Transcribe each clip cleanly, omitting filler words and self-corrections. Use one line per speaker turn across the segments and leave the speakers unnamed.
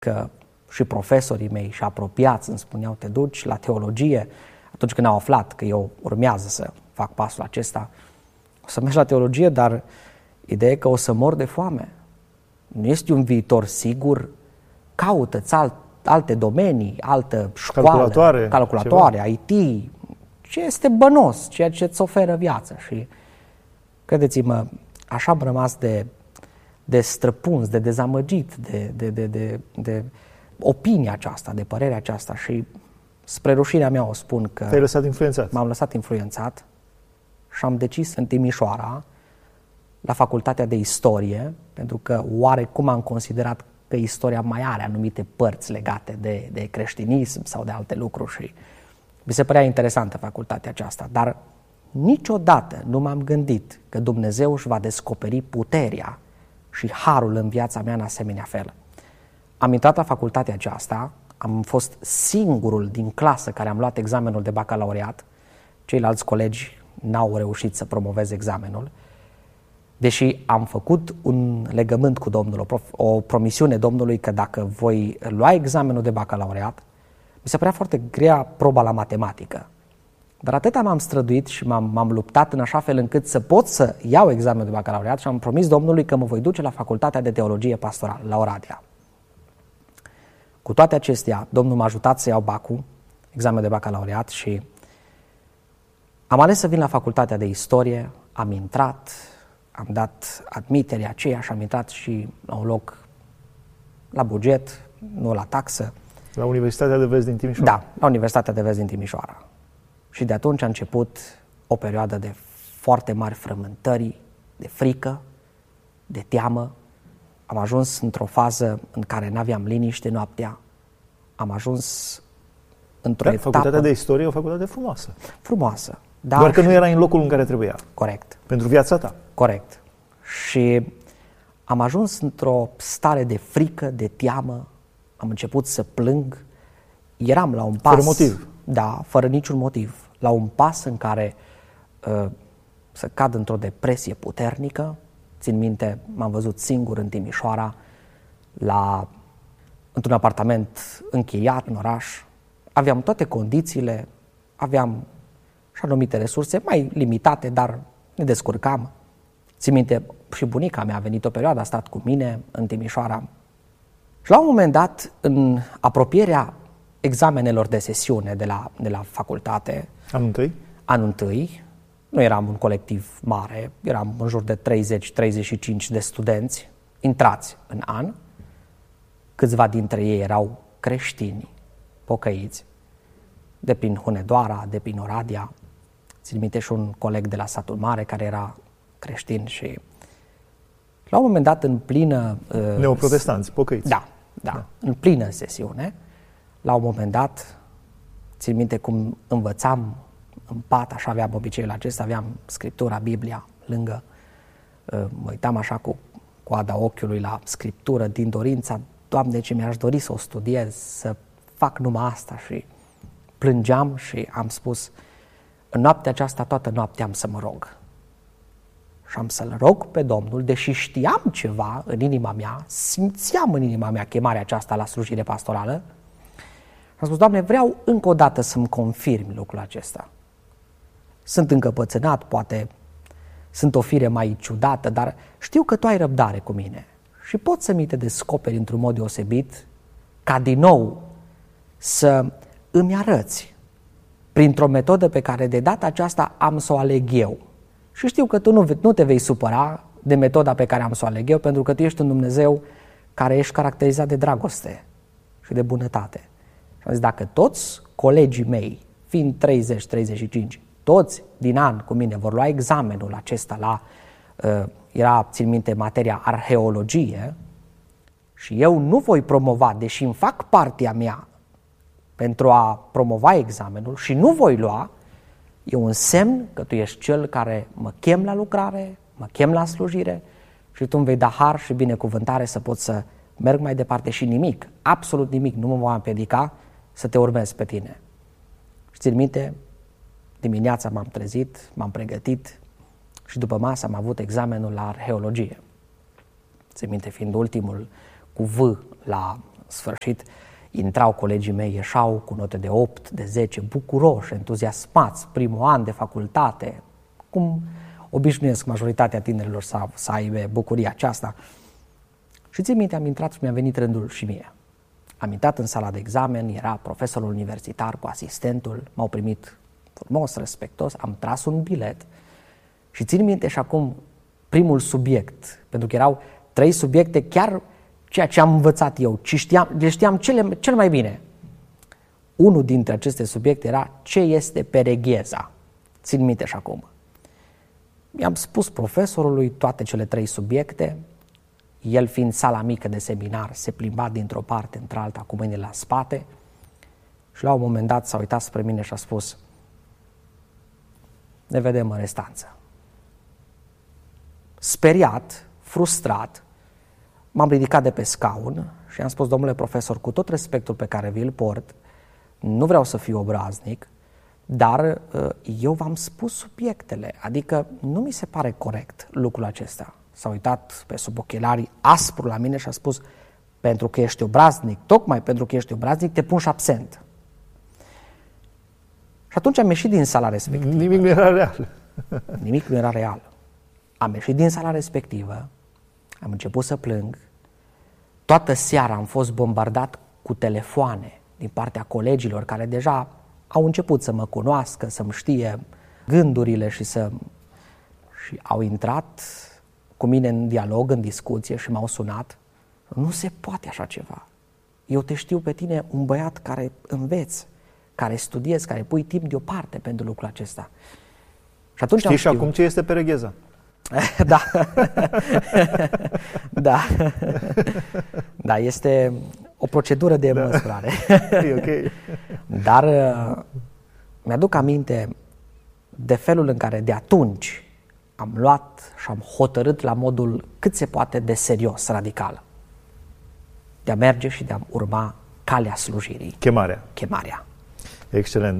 că și profesorii mei și apropiați îmi spuneau, te duci la teologie, atunci când au aflat că eu urmează să fac pasul acesta, o să mergi la teologie, dar ideea e că o să mor de foame. Nu este un viitor sigur, caută-ți alte domenii, altă școală, calculatoare, IT, ce este bănos, ceea ce îți oferă viața. Și credeți-mă, așa am rămas de străpuns, de dezamăgit, de opinia aceasta, de părerea aceasta și spre rușinea mea o spun că
te-ai lăsat influențat.
M-am lăsat influențat și am decis în Timișoara, la facultatea de istorie, pentru că oarecum am considerat că istoria mai are anumite părți legate de creștinism sau de alte lucruri și mi se părea interesantă facultatea aceasta, dar niciodată nu m-am gândit că Dumnezeu își va descoperi puterea și harul în viața mea în asemenea fel. Am intrat la facultatea aceasta, am fost singurul din clasă care am luat examenul de bacalaureat, ceilalți colegi n-au reușit să promoveze examenul, deși am făcut un legământ cu Domnul, o promisiune Domnului că dacă voi lua examenul de bacalaureat, mi se părea foarte grea proba la matematică. Dar atâta m-am străduit și m-am luptat în așa fel încât să pot să iau examenul de bacalaureat și am promis Domnului că mă voi duce la Facultatea de Teologie Pastorală, la Oradea. Cu toate acestea, Domnul m-a ajutat să iau bacul, examenul de bacalaureat și am ales să vin la Facultatea de Istorie, am intrat, am dat admiterea aceea și am intrat și la un loc la buget, nu la taxă.
La Universitatea de Vest din Timișoara?
Da, la Universitatea de Vest din Timișoara. Și de atunci a început o perioadă de foarte mari frământări, de frică, de teamă. Am ajuns într-o fază în care n-aveam liniște noaptea. Am ajuns într-o etapă...
Facultatea de Istorie e o facultate frumoasă.
Frumoasă. Da,
doar că nu era în locul în care trebuia.
Corect.
Pentru viața ta.
Corect. Și am ajuns într-o stare de frică, de teamă. Am început să plâng. Eram la un pas...
Fără motiv.
Da, fără niciun motiv. La un pas în care să cad într-o depresie puternică. Țin minte, m-am văzut singur în Timișoara, într-un apartament încheiat în oraș. Aveam toate condițiile, aveam și anumite resurse mai limitate, dar ne descurcam. Țin minte, și bunica mea a venit o perioadă, a stat cu mine în Timișoara. Și la un moment dat, în apropierea examenelor de sesiune de la facultate, anul întâi, nu eram un colectiv mare, eram în jur de 30-35 de studenți intrați în an. Câțiva dintre ei erau creștini, pocăiți, de prin Hunedoara, de prin Oradea. Țin minte și un coleg de la satul mare care era creștin și la un moment dat în plină...
Neoprotestanți, pocăiți.
Da, în plină sesiune, la un moment dat, țin minte cum învățam în pat, așa aveam obiceiul acesta, aveam Scriptura, Biblia lângă, mă uitam așa cu coada ochiului la Scriptură din dorința, Doamne, ce mi-aș dori să o studiez, să fac numai asta și plângeam și am spus, în noaptea aceasta, toată noaptea am să mă rog. Și am să-L rog pe Domnul, deși știam ceva în inima mea, simțeam în inima mea chemarea aceasta la slujire pastorală, am spus, Doamne, vreau încă o dată să-mi confirmi lucrul acesta. Sunt încăpățânat, poate sunt o fire mai ciudată, dar știu că Tu ai răbdare cu mine și pot să mi te descoperi într-un mod deosebit ca din nou să îmi arăți printr-o metodă pe care de data aceasta am să o aleg eu. Și știu că Tu nu te vei supăra de metoda pe care am să o aleg eu, pentru că Tu ești un Dumnezeu care ești caracterizat de dragoste și de bunătate. Și am zis, dacă toți colegii mei, fiind 30-35, toți din an cu mine vor lua examenul acesta era, țin minte, materia arheologie și eu nu voi promova, deși îmi fac partea mea pentru a promova examenul și nu voi lua, e un semn că Tu ești Cel care mă chem la lucrare, mă chem la slujire și Tu îmi vei da har și binecuvântare să pot să merg mai departe și nimic, absolut nimic, nu mă va împiedica să Te urmez pe Tine. Și țin minte, dimineața m-am trezit, m-am pregătit și după masă am avut examenul la arheologie. Țin minte, fiind ultimul cu V sfârșit, intrau colegii mei, ieșau cu note de 8, de 10, bucuroși, entuziasmați, primul an de facultate, cum obișnuiesc majoritatea tinerilor să aibă bucuria aceasta. Și țin minte, am intrat și mi-a venit rândul și mie. Am intrat în sala de examen, era profesorul universitar cu asistentul, m-au primit frumos, respectos, am tras un bilet și țin minte și acum primul subiect, pentru că erau 3 subiecte, chiar ceea ce am învățat eu, le știam cel mai bine. Unul dintre aceste subiecte era ce este peregheza. Țin minte și acum. I-am spus profesorului toate cele 3 subiecte, el fiind sala mică de seminar, se plimba dintr-o parte într-alta cu mâinile la spate și la un moment dat s-a uitat spre mine și a spus: ne vedem în restanță. Speriat, frustrat, m-am ridicat de pe scaun și am spus: domnule profesor, cu tot respectul pe care vi-l port, nu vreau să fiu obraznic, dar eu v-am spus subiectele, adică nu mi se pare corect lucrul acesta. S-a uitat pe sub ochelarii aspru la mine și a spus: pentru că ești obraznic, tocmai pentru că ești obraznic, te pun și absent. Și atunci am ieșit din sala respectivă.
Nimic nu era real.
Nimic nu era real. Am ieșit din sala respectivă, am început să plâng. Toată seara am fost bombardat cu telefoane din partea colegilor care deja au început să mă cunoască, să-mi știe gândurile și au intrat cu mine în dialog, în discuție și m-au sunat. Nu se poate așa ceva. Eu te știu pe tine un băiat care înveți, care studiezi, care pui timp deoparte pentru lucrul acesta. Și atunci
știi și acum ce este peregheza?
Da. Da. Da, este o procedură de măsurare.
E ok.
Dar mi-aduc aminte de felul în care de atunci am luat și am hotărât la modul cât se poate de serios, radical, de a merge și de a urma calea slujirii. Chemarea.
Excelent.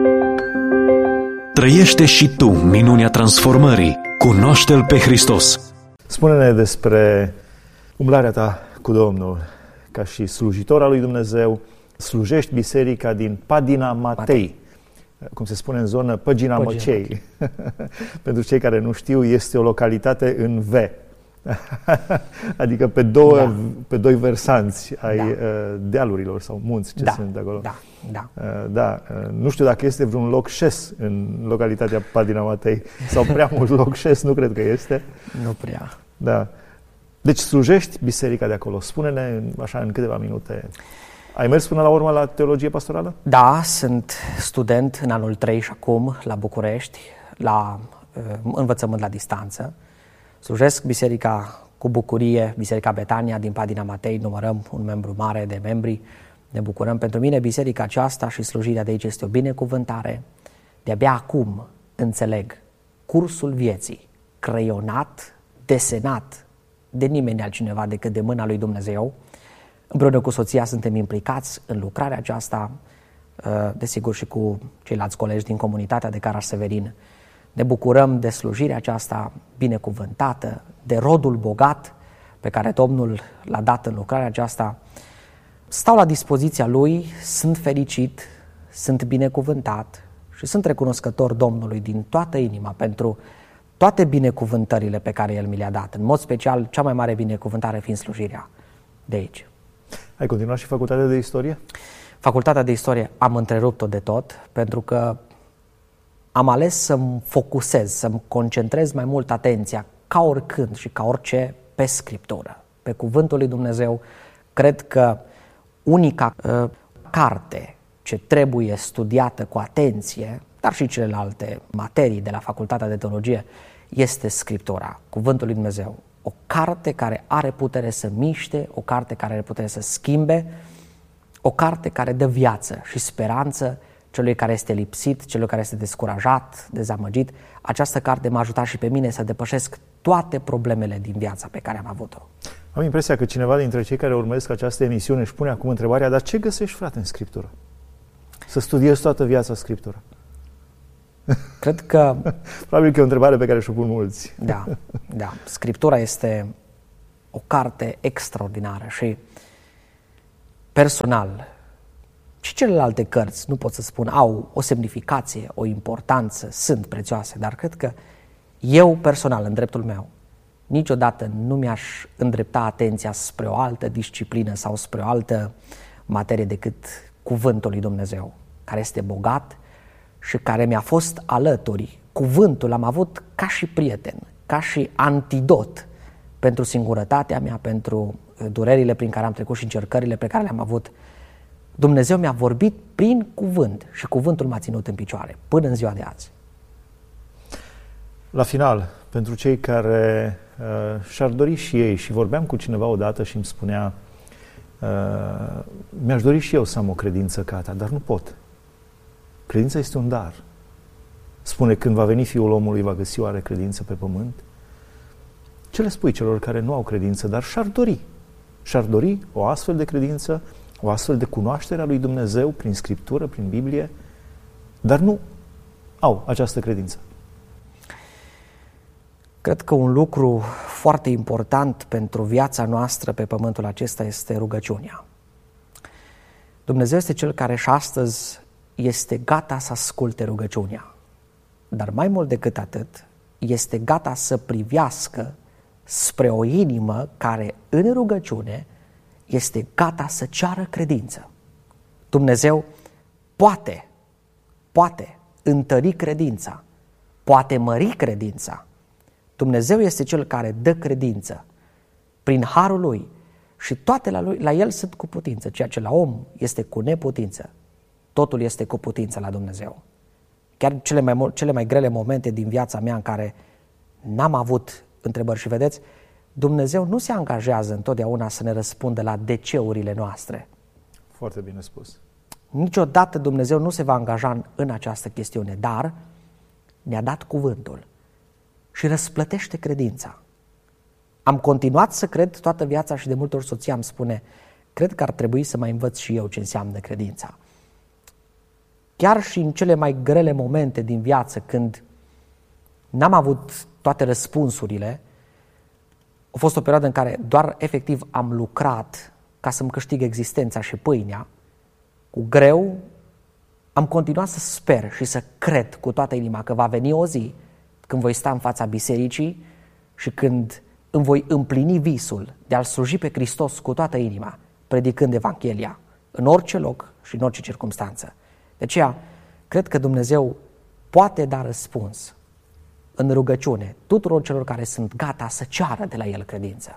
Trăiește și tu minunea transformării. Cunoaște-L pe Hristos.
Spune-ne despre umblarea ta cu Domnul. Ca și slujitor al lui Dumnezeu, slujești biserica din Padina Matei. Cum se spune în zonă, Păgina Măcei. Pentru cei care nu știu, este o localitate în V. Adică pe doi versanți ai dealurilor sau munți ce sunt acolo. Da. Nu știu dacă este vreun loc șes în localitatea Padina Matei sau prea mult loc șes, nu cred că este.
Nu prea.
Da. Deci slujești biserica de acolo. Spune-ne așa în câteva minute. Ai mers până la urmă la teologie pastorală?
Da, sunt student în anul 3 și acum la București, la învățământ la distanță. Slujesc biserica cu bucurie, Biserica Betania din Padina Matei, numărăm un membru mare de membri, ne bucurăm. Pentru mine biserica aceasta și slujirea de aici este o binecuvântare. De-abia acum înțeleg cursul vieții, creionat, desenat de nimeni altcineva decât de mâna lui Dumnezeu. Împreună cu soția suntem implicați în lucrarea aceasta, desigur și cu ceilalți colegi din comunitatea de Caraș Severin. Ne bucurăm de slujirea aceasta binecuvântată, de rodul bogat pe care Domnul l-a dat în lucrarea aceasta. Stau la dispoziția Lui, sunt fericit, sunt binecuvântat și sunt recunoscător Domnului din toată inima pentru toate binecuvântările pe care El mi le-a dat. În mod special, cea mai mare binecuvântare fiind slujirea de aici.
Ai continuat și facultatea de istorie?
Facultatea de istorie am întrerupt-o de tot pentru că am ales să-mi focusez, să-mi concentrez mai mult atenția, ca oricând și ca orice, pe Scriptură, pe Cuvântul lui Dumnezeu. Cred că unica carte ce trebuie studiată cu atenție, dar și celelalte materii de la Facultatea de Teologie, este Scriptura, Cuvântul lui Dumnezeu. O carte care are putere să miște, o carte care are putere să schimbe, o carte care dă viață și speranță celui care este lipsit, celui care este descurajat, dezamăgit. Această carte m-a ajutat și pe mine să depășesc toate problemele din viața pe care am avut-o.
Am impresia că cineva dintre cei care urmăresc această emisiune își pune acum întrebarea: dar ce găsești, frate, în Scriptură? Să studiezi toată viața Scriptura.
Cred că...
Probabil că e o întrebare pe care și-o pun mulți.
Da. Scriptura este o carte extraordinară și personal, și celelalte cărți, nu pot să spun, au o semnificație, o importanță, sunt prețioase, dar cred că eu personal, în dreptul meu, niciodată nu mi-aș îndrepta atenția spre o altă disciplină sau spre o altă materie decât cuvântul lui Dumnezeu, care este bogat și care mi-a fost alături. Cuvântul l-am avut ca și prieten, ca și antidot pentru singurătatea mea, pentru durerile prin care am trecut și încercările pe care le-am avut. Dumnezeu mi-a vorbit prin cuvânt și cuvântul m-a ținut în picioare până în ziua de azi.
La final, pentru cei care și-ar dori și ei, și vorbeam cu cineva odată și îmi spunea mi-aș dori și eu să am o credință ca ta, dar nu pot. Credința este un dar. Spune, când va veni Fiul omului, va găsi oare credință pe pământ? Ce le spui celor care nu au credință, dar și-ar dori? Și-ar dori o astfel de credință, o astfel de cunoaștere a lui Dumnezeu prin Scriptură, prin Biblie, dar nu au această credință.
Cred că un lucru foarte important pentru viața noastră pe pământul acesta este rugăciunea. Dumnezeu este Cel care și astăzi este gata să asculte rugăciunea, dar mai mult decât atât, este gata să privească spre o inimă care în rugăciune este gata să ceară credință. Dumnezeu poate întări credința, poate mări credința. Dumnezeu este Cel care dă credință prin harul Lui și toate la El sunt cu putință, ceea ce la om este cu neputință. Totul este cu putință la Dumnezeu. Chiar cele mai grele momente din viața mea în care n-am avut întrebări și vedeți, Dumnezeu nu se angajează întotdeauna să ne răspundă la de-ce-urile noastre.
Foarte bine spus.
Niciodată Dumnezeu nu se va angaja în această chestiune, dar ne-a dat cuvântul și răsplătește credința. Am continuat să cred toată viața și de multe ori soția îmi spune, cred că ar trebui să mai învăț și eu ce înseamnă credința. Chiar și în cele mai grele momente din viață, când n-am avut toate răspunsurile, a fost o perioadă în care doar efectiv am lucrat ca să-mi câștig existența și pâinea, cu greu, am continuat să sper și să cred cu toată inima că va veni o zi când voi sta în fața bisericii și când îmi voi împlini visul de a-L sluji pe Hristos cu toată inima, predicând Evanghelia, în orice loc și în orice circumstanță. De aceea, cred că Dumnezeu poate da răspuns în rugăciune tuturor celor care sunt gata să ceară de la El credință.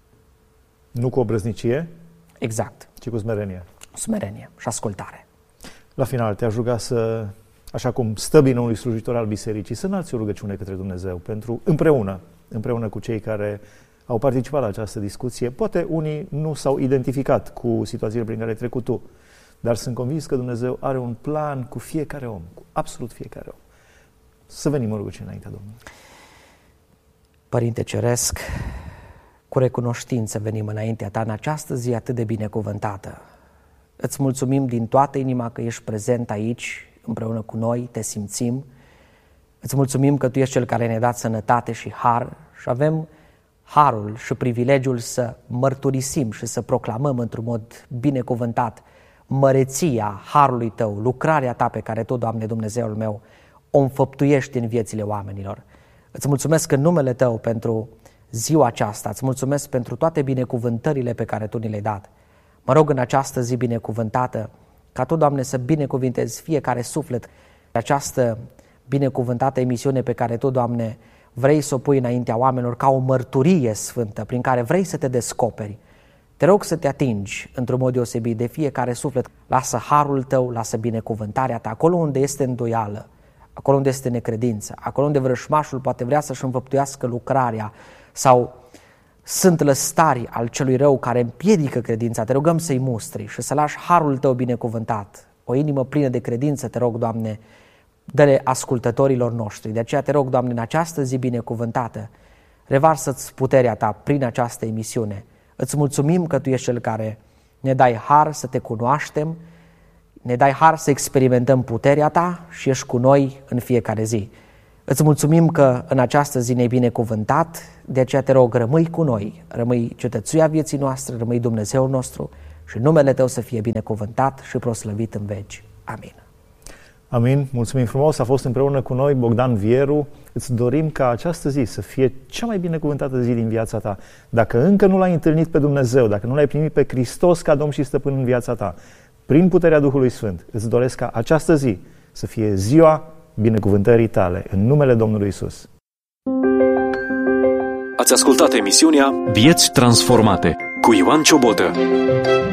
Nu cu obrăznicie,
Exact.
ci cu smerenie.
Smerenie și ascultare.
La final, te-aș ruga să, așa cum stă bine unui slujitor al bisericii, să înalți o rugăciune către Dumnezeu pentru împreună cu cei care au participat la această discuție. Poate unii nu s-au identificat cu situațiile prin care ai trecut tu, dar sunt convins că Dumnezeu are un plan cu fiecare om, cu absolut fiecare om. Să venim în rugăciune înaintea Domnului.
Părinte Ceresc, cu recunoștință venim înaintea Ta în această zi atât de binecuvântată. Îți mulțumim din toată inima că ești prezent aici împreună cu noi, te simțim. Îți mulțumim că Tu ești Cel care ne-a dat sănătate și har și avem harul și privilegiul să mărturisim și să proclamăm într-un mod binecuvântat măreția harului Tău, lucrarea Ta pe care Tu, Doamne Dumnezeul meu, o înfăptuiești în viețile oamenilor. Îți mulțumesc în numele Tău pentru ziua aceasta, îți mulțumesc pentru toate binecuvântările pe care Tu ni le-ai dat. Mă rog în această zi binecuvântată, ca Tu, Doamne, să binecuvintezi fiecare suflet, această binecuvântată emisiune pe care Tu, Doamne, vrei să o pui înaintea oamenilor ca o mărturie sfântă prin care vrei să te descoperi. Te rog să te atingi într-un mod deosebit de fiecare suflet. Lasă harul Tău, lasă binecuvântarea Ta, acolo unde este îndoială, acolo unde este necredință, acolo unde vrășmașul poate vrea să-și înfăptuiască lucrarea sau sunt lăstari al celui rău care împiedică credința. Te rugăm să-i mustri și să lași harul Tău binecuvântat. O inimă plină de credință, te rog, Doamne, dă-le ascultătorilor noștri. De aceea te rog, Doamne, în această zi binecuvântată, revarsă-ți puterea Ta prin această emisiune. Îți mulțumim că Tu ești Cel care ne dai har să Te cunoaștem, ne dai har să experimentăm puterea Ta și ești cu noi în fiecare zi. Îți mulțumim că în această zi ne-ai binecuvântat, de aceea te rog, rămâi cu noi, rămâi cetățuia vieții noastre, rămâi Dumnezeul nostru și numele Tău să fie binecuvântat și proslăvit în veci. Amin.
Amin. Mulțumim frumos. A fost împreună cu noi Bogdan Vieru. Îți dorim ca această zi să fie cea mai binecuvântată zi din viața ta. Dacă încă nu l-ai întâlnit pe Dumnezeu, dacă nu l-ai primit pe Hristos ca Domn și Stăpân în viața ta, prin puterea Duhului Sfânt, îți doresc ca această zi să fie ziua binecuvântării tale, în numele Domnului Isus.
Ați ascultat emisiunea Vieți transformate cu Ioan Ciobotă.